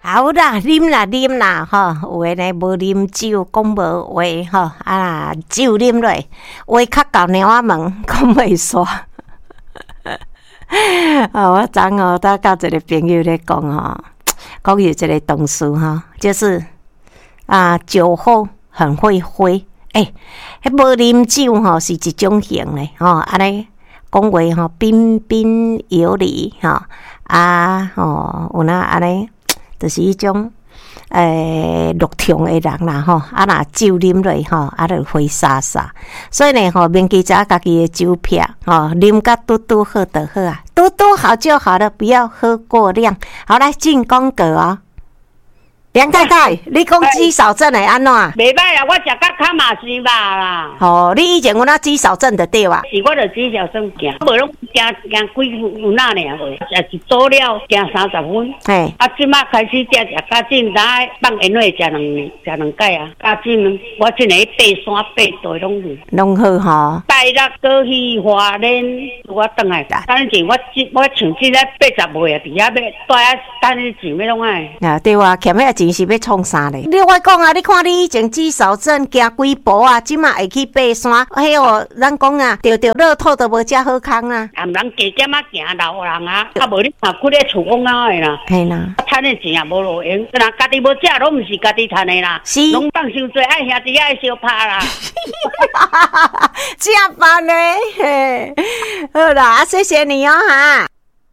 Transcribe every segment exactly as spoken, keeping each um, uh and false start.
好啦，啉啦啉啦吼，有诶呢无啉酒，讲无话吼，啊酒啉落，话较到猫仔门，讲袂煞。啊，我昨哦，搭甲一个朋友咧讲吼，讲有一个同事吼，就是啊酒后很会挥，诶、欸，迄无啉酒吼是一种型咧，吼安尼讲话吼彬彬有礼吼，啊吼有哪安尼。就是迄种诶乐天的人啦吼，啊若酒啉落吼，啊就挥洒洒。所以呢吼，铭记者家己的酒品吼，啉甲嘟嘟好就好啊，嘟嘟好就好了，不要喝过量。好，来进广告哦。梁太太，你讲肌少症会安怎？ 袂歹啦，我食甲卡马斯吧啦。 哦，你以前有哪肌少症的对哇？ 是我着肌少症行，无拢行行几有哪尔无？也是早了行三十分。嘿，啊，即马开始食食加进，咱放盐水食两食两盖啊。加进我真个爬山爬倒拢是。 拢好吼。 拜六过去花莲，我转来。等阵我我像即个八十岁啊，伫遐要带啊，等你钱要拢爱。 啊，对哇，欠遐钱是要创啥咧？你我讲啊，你看你以前肌少症行几步啊，即马会去爬山，嘿哦，咱讲啊，着着乐透都无遮好康啊。 啊，毋通加减啊行老人啊，啊无你若困咧厝讲哪的啦？ 嘿啦， 趁的钱也无路用，若家己无食，拢毋是家己趁的啦。 是， 拢放伤济，爱兄弟爱相拍啦。 这样办呢？嘿，好啦，啊，谢谢你哦哈。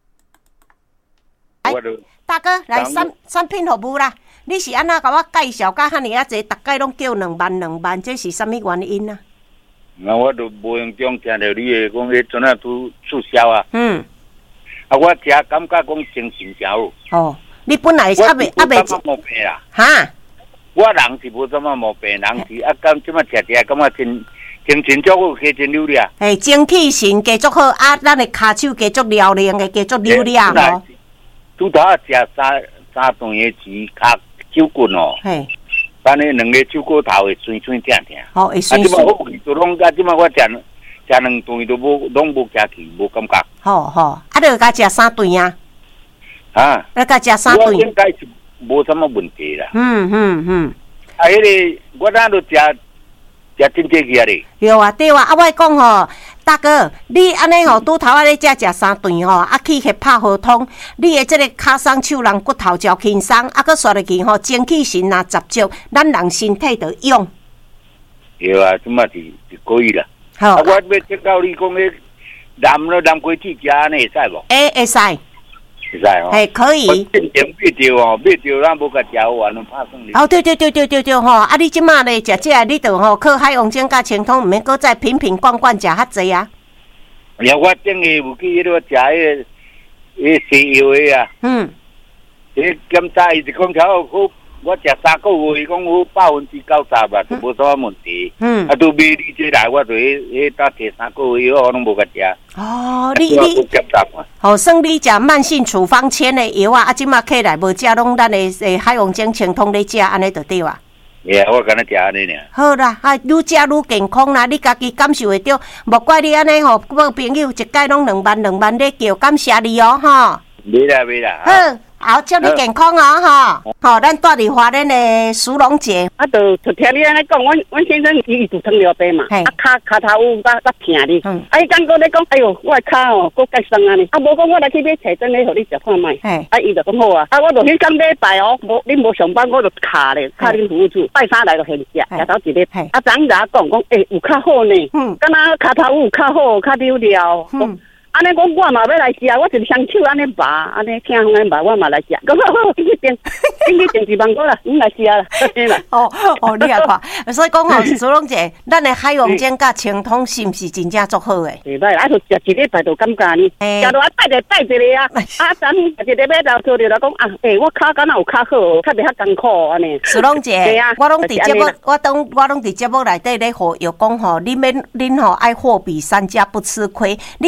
哎，大哥，来产产品服务啦。你是安那甲我介绍甲遐尼啊济，逐概拢叫两万两万，这是啥物原因啊？ 那我都无用中听到你的讲，迄阵啊拄促销啊。嗯。啊，我食感觉讲精神真好。 哦，你本来是阿未阿未。我冇病啦。 哈？ 我人是无什么毛病，人是啊，感即马食食感觉真精神足好，加真溜溜。 嘿，精气神加足好，啊，咱的骹手加足撩亮的，加足溜溜吼。 拄头啊食三三顿的钱卡。手棍哦，嘿，反正两个手骨头会酸酸疼疼。 好，会酸酸。啊，即马我就拢啊，即马我食食两顿都无，拢无食气，无感觉。 好好，啊，你甲食三顿啊？ 啊， 你甲食三顿？ 我应该是无什么问题啦。 嗯嗯嗯。 啊，迄个我哪都食食真济去啊咧。 对啊，对啊，啊，我讲吼。大哥，你安尼吼，拄头啊，咧才食三顿吼，啊去去拍河通，你的这个骹松手人骨头较轻松，啊，搁刷落去吼，精气神啊十足，咱人身体就勇。 对啊，即马是是可以啦。好，啊，我要请教你讲咧，南了南瓜子食安尼会使无？ 诶，会使。 会使吼。 嘿，可以。 我正常买着哦，买着咱无甲食好完，拍算你。 哦，对对对对对对吼，啊，你即马咧食这，你着吼靠海王精甲清通，毋免搁再瓶瓶罐罐食较济啊。 呀，我顶个有去迄落食迄个迄西药的啊。嗯。迄检查伊是讲超好，我食三个月，伊讲好百分之九十啊，都无啥问题。嗯。啊，都买你这来，我就迄迄搭摕三个月，我拢无甲食。哦，你你。检查看。好， 算你食慢性处方签的药啊，啊，即马起来无食，拢咱的诶海王精清通咧食，安尼就对啊。 哎，我敢若食安尼尔。 好啦，啊，愈食愈健康啦，你家己感受会到，莫怪你安尼吼，我朋友一届拢两万两万咧叫，感谢你哦，吼。 袂啦袂啦。 好。好，祝你健康哦，哈！好，咱住伫花莲的苏龙姐， 啊，就就听你安尼讲，阮阮先生伊就糖尿病嘛，啊，骹骹头有甲甲疼哩，啊，伊刚刚咧讲，哎哟，我的骹哦，搁介酸安尼，啊，无讲我来去买彩针咧，互你食看卖，啊，伊就讲好啊，啊，我就迄工礼拜哦，无你无上班，我就卡咧，卡恁服务处，拜三来就现食，夜头一日，啊，昨昏甲我讲讲，诶，有较好呢，嗯，敢若骹头有较好，较溜溜，嗯。安尼讲我嘛要来食，我一双手安尼拔，安尼听安尼拔，我嘛来食。咁好，今日电，今日电视网过啦，唔来食啦，嘿啦。 哦哦，你也看，所以讲吼，苏龙姐，咱的海王精甲清通是毋是真正足好诶？ 袂歹，啊，就食一礼拜就感觉呢，食落啊拜着拜一个啊，啊，咱一日要到做着来讲啊，诶，我骹敢若有较好，较袂遐艰苦安尼。 苏龙姐，我拢伫节目，我当我拢伫节目内底咧，互又讲吼，你免恁吼爱货比三家不吃亏，你像恁老。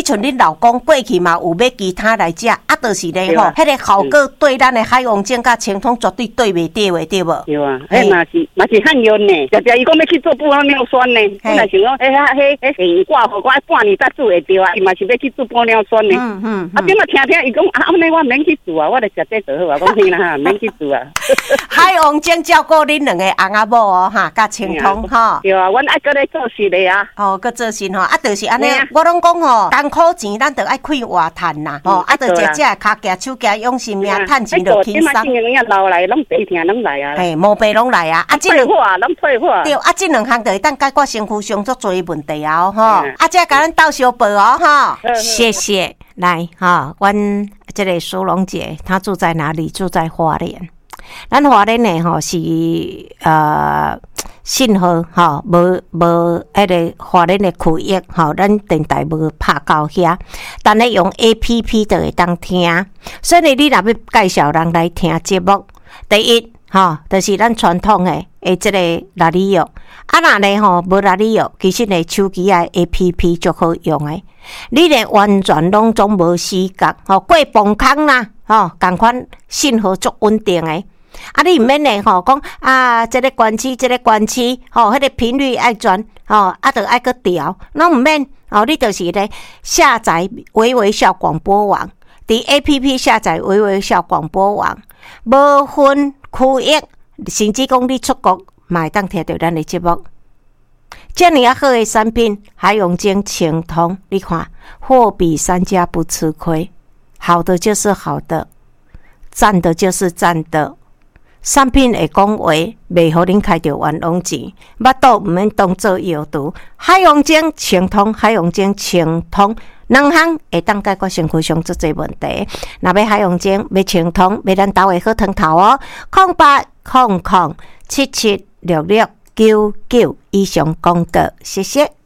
老公过去嘛有买其他来食，啊，就是咧吼，迄个效果对咱的海王精甲清通绝对对袂着的，对无？ 对啊，迄嘛是嘛是汉药呢，常常伊讲要去做玻尿酸呢，我来想讲，迄遐迄迄现挂互我半年才做会着啊，伊嘛是要去做玻尿酸呢。嗯嗯。啊，点啊听听伊讲啊，安尼我免去做啊，我著食这就好啊，讲听啦哈，免去做啊。 海王精照顾恁两个翁仔某哦，哈，甲清通吼。 对啊，阮爱搁咧做事咧啊。 哦，搁做事吼，啊，就是安尼，我拢讲吼，艰苦钱咱著爱开活趁啦，吼，啊，著食食骹夹手夹用心命，趁钱著轻松。 老来拢白听拢来啊， 嘿，毛病拢来啊， 啊，退化拢退化。 对，啊，这两项就会当解决身躯上足多问题啊，吼，啊，这甲咱斗相报哦，哈，谢谢，来哈，阮这个苏龙姐，她住在哪里？住在花莲。咱花莲呢，吼是呃信号吼无无迄个花莲的区域吼，咱电台无拍到遐，但咧用 A P P 就会当听。所以你若要介绍人来听节目，第一吼就是咱传统的诶即个拉里药，啊若咧吼无拉里药，其实咧手机的 A P P 就好用诶。你咧完全拢总无死角，吼过崩空啦，吼共款信号足稳定诶。啊，你毋免咧吼讲啊，即、这个关区，即、这个关区，吼，迄、那个频率爱转，吼，啊，着爱搁调，拢毋免，哦，你就是咧下载微微笑广播网，伫 A P P 下载微微笑广播网，无分区域，甚至讲你出国，嘛会当听到咱的节目。这样啊好的产品，海永精清通，你看，货比三家不吃亏，好的就是好的，赞的就是赞的。产品会讲话，袂互恁开着冤枉钱，巴肚毋免当做药毒。海洋精清通，海洋精清通，两项会当解决身躯上足侪问题。若要海洋精，要清通，要咱兜的好汤头哦。空八空空七七六六九九以上广告，谢谢。